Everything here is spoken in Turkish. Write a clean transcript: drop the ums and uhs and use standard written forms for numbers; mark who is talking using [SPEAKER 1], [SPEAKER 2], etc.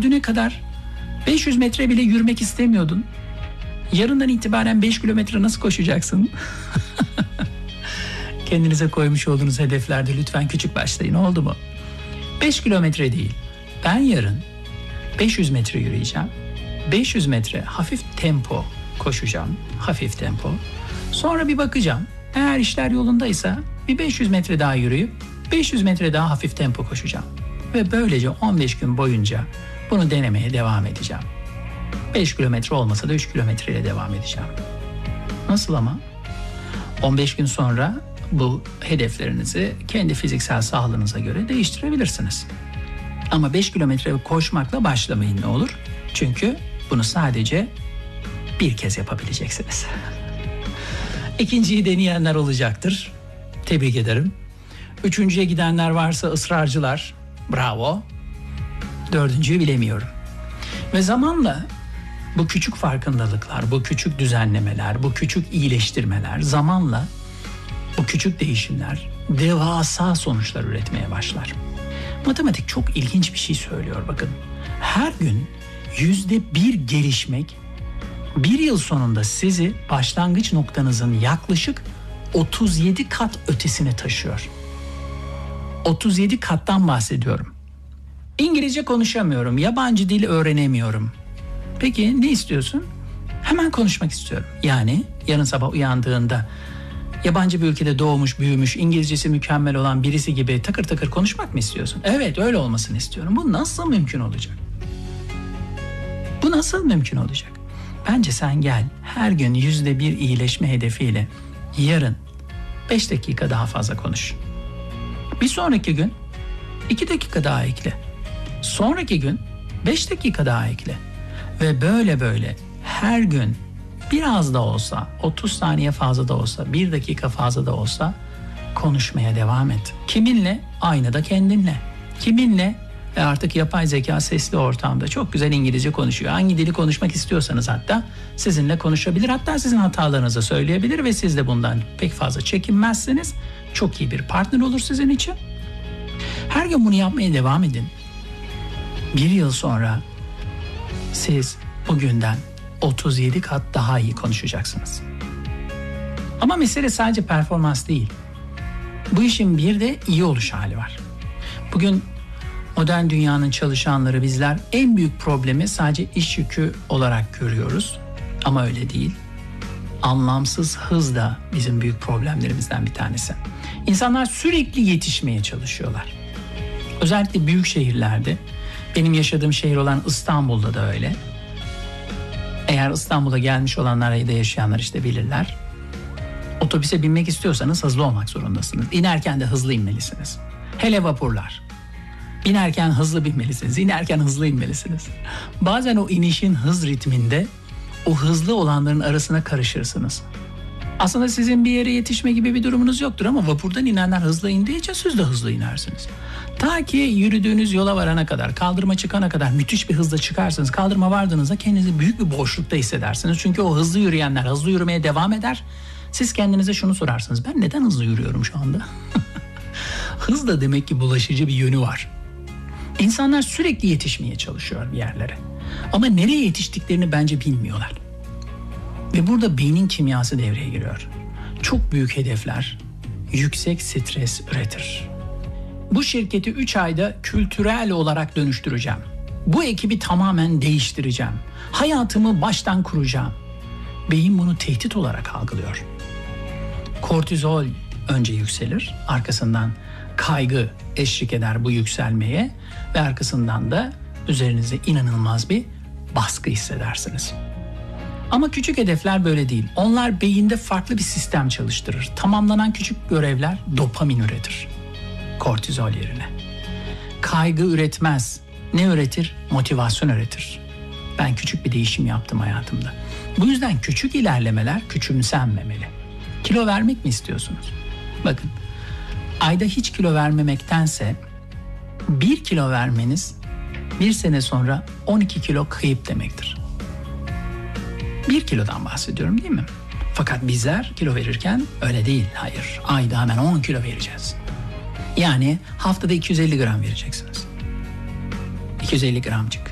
[SPEAKER 1] düne kadar 500 metre bile yürümek istemiyordun. Yarından itibaren 5 kilometre nasıl koşacaksın? Kendinize koymuş olduğunuz hedeflerde lütfen küçük başlayın, oldu mu? 5 kilometre değil. Ben yarın 500 metre yürüyeceğim. 500 metre hafif tempo koşacağım. Hafif tempo. Sonra bir bakacağım. Eğer işler yolundaysa bir 500 metre daha yürüyüp 500 metre daha hafif tempo koşacağım. Ve böylece 15 gün boyunca bunu denemeye devam edeceğim. 5 kilometre olmasa da 3 kilometreyle devam edeceğim. Nasıl ama? 15 gün sonra bu hedeflerinizi kendi fiziksel sağlığınıza göre değiştirebilirsiniz. Ama 5 kilometre koşmakla başlamayın, ne olur? Çünkü bunu sadece bir kez yapabileceksiniz. İkinciyi deneyenler olacaktır. Tebrik ederim. Üçüncüye gidenler varsa ısrarcılar. Bravo. Dördüncüyü bilemiyorum. Ve zamanla bu küçük farkındalıklar, bu küçük düzenlemeler, bu küçük iyileştirmeler, zamanla bu küçük değişimler devasa sonuçlar üretmeye başlar. Matematik çok ilginç bir şey söylüyor, bakın. Her gün %1 gelişmek bir yıl sonunda sizi başlangıç noktanızın yaklaşık 37 kat ötesine taşıyor. 37 kattan bahsediyorum. İngilizce konuşamıyorum, yabancı dil öğrenemiyorum. Peki ne istiyorsun? Hemen konuşmak istiyorum. Yani yarın sabah uyandığında yabancı bir ülkede doğmuş, büyümüş, İngilizcesi mükemmel olan birisi gibi takır takır konuşmak mı istiyorsun? Evet, öyle olmasını istiyorum. Bu nasıl mümkün olacak? Bu nasıl mümkün olacak? Bence sen gel, her gün %1 iyileşme hedefiyle yarın 5 dakika daha fazla konuş. Bir sonraki gün 2 dakika daha ekle. Sonraki gün 5 dakika daha ekle. Ve böyle her gün biraz da olsa, 30 saniye fazla da olsa, 1 dakika fazla da olsa konuşmaya devam et. Kiminle? Aynada kendinle. Kiminle? Artık yapay zeka sesli ortamda çok güzel İngilizce konuşuyor. Hangi dili konuşmak istiyorsanız hatta sizinle konuşabilir. Hatta sizin hatalarınızı söyleyebilir ve siz de bundan pek fazla çekinmezseniz çok iyi bir partner olur sizin için. Her gün bunu yapmaya devam edin. Bir yıl sonra siz bugünden 37 kat daha iyi konuşacaksınız. Ama mesele sadece performans değil. Bu işin bir de iyi oluş hali var. Bugün modern dünyanın çalışanları bizler en büyük problemi sadece iş yükü olarak görüyoruz. Ama öyle değil. Anlamsız hız da bizim büyük problemlerimizden bir tanesi. İnsanlar sürekli yetişmeye çalışıyorlar. Özellikle büyük şehirlerde, benim yaşadığım şehir olan İstanbul'da da öyle. Eğer İstanbul'a gelmiş olanlar ya da yaşayanlar işte bilirler. Otobüse binmek istiyorsanız hızlı olmak zorundasınız. İnerken de hızlı inmelisiniz. Hele vapurlar. Binerken hızlı binmelisiniz, inerken hızlı inmelisiniz. Bazen o inişin hız ritminde o hızlı olanların arasına karışırsınız. Aslında sizin bir yere yetişme gibi bir durumunuz yoktur ama vapurdan inenler hızlı indiği için siz de hızlı inersiniz. Ta ki yürüdüğünüz yola varana kadar, kaldırıma çıkana kadar müthiş bir hızla çıkarsınız. Kaldırıma vardığınızda kendinizi büyük bir boşlukta hissedersiniz. Çünkü o hızlı yürüyenler hızlı yürümeye devam eder. Siz kendinize şunu sorarsınız: ben neden hızlı yürüyorum şu anda? Hız da demek ki bulaşıcı bir yönü var. İnsanlar sürekli yetişmeye çalışıyor bir yerlere. Ama nereye yetiştiklerini bence bilmiyorlar. Ve burada beynin kimyası devreye giriyor. Çok büyük hedefler yüksek stres üretir. Bu şirketi 3 ayda kültürel olarak dönüştüreceğim. Bu ekibi tamamen değiştireceğim. Hayatımı baştan kuracağım. Beyin bunu tehdit olarak algılıyor. Kortizol önce yükselir, arkasından kaygı eşlik eder bu yükselmeye ve arkasından da üzerinize inanılmaz bir baskı hissedersiniz. Ama küçük hedefler böyle değil. Onlar beyinde farklı bir sistem çalıştırır. Tamamlanan küçük görevler dopamin üretir. Kortizol yerine. Kaygı üretmez. Ne üretir? Motivasyon üretir. Ben küçük bir değişim yaptım hayatımda. Bu yüzden küçük ilerlemeler küçümsenmemeli. Kilo vermek mi istiyorsunuz? Bakın, ayda hiç kilo vermemektense 1 kilo vermeniz 1 sene sonra 12 kilo kayıp demektir. 1 kilodan bahsediyorum, değil mi? Fakat bizler kilo verirken öyle değil. Hayır, ayda hemen 10 kilo vereceğiz. Yani haftada 250 gram vereceksiniz. 250 gramcık.